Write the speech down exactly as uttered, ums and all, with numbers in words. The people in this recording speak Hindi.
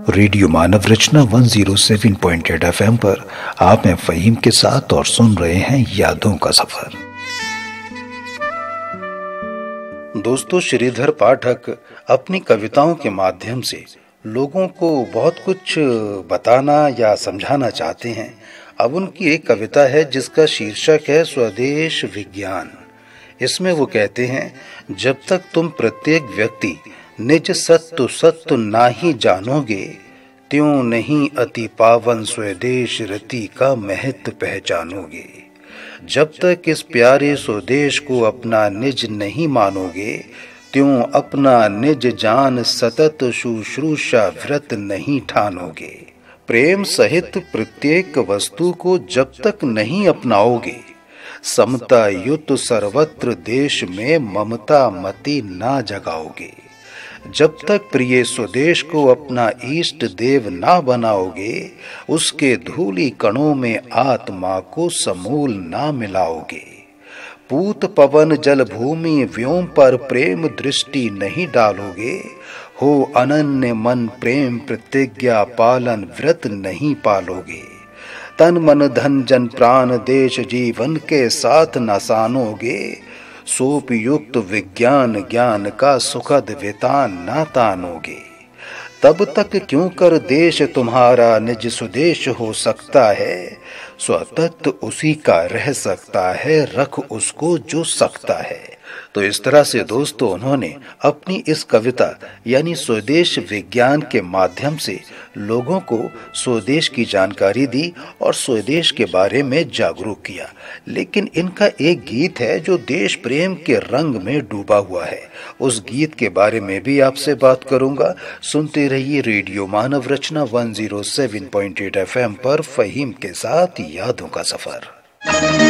रेडियो मानव रचना एक सौ सात पॉइंट आठ एफएम पर आप हैं फहीम के साथ और सुन रहे हैं यादों का सफर। दोस्तों, श्रीधर पाठक अपनी कविताओं के माध्यम से लोगों को बहुत कुछ बताना या समझाना चाहते हैं। अब उनकी एक कविता है जिसका शीर्षक है स्वदेश विज्ञान। इसमें वो कहते हैं, जब तक तुम प्रत्येक व्यक्ति निज सत्व सत्व नाही जानोगे, त्यों नहीं अति पावन स्वदेश रति का महत्व पहचानोगे। जब तक इस प्यारे स्वदेश को अपना निज नहीं मानोगे, त्यों अपना निज जान सतत शुश्रूषा व्रत नहीं ठानोगे। प्रेम सहित प्रत्येक वस्तु को जब तक नहीं अपनाओगे, समता युत सर्वत्र देश में ममता मति ना जगाओगे। जब तक प्रिय स्वदेश को अपना इष्ट देव ना बनाओगे, उसके धूली कणों में आत्मा को समूल ना मिलाओगे। पूत पवन जल भूमि व्योम पर प्रेम दृष्टि नहीं डालोगे, हो अनन्य मन प्रेम प्रतिज्ञा पालन व्रत नहीं पालोगे। तन मन धन जन प्राण देश जीवन के साथ न सानोगे, सोपयुक्त विज्ञान ज्ञान का सुखद वितान ना तानोगे। तब तक क्यों कर देश तुम्हारा निज स्वदेश हो सकता है, स्वतत्व उसी का रह सकता है, रख उसको जो सकता है। तो इस तरह से दोस्तों उन्होंने अपनी इस कविता यानी स्वदेश विज्ञान के माध्यम से लोगों को स्वदेश की जानकारी दी और स्वदेश के बारे में जागरूक किया। लेकिन इनका एक गीत है जो देश प्रेम के रंग में डूबा हुआ है। उस गीत के बारे में भी आपसे बात करूंगा। सुनते रहिए रेडियो मानव रचना एक सौ सात पॉइंट आठ एफएम पर फहीम के साथ यादों का सफर।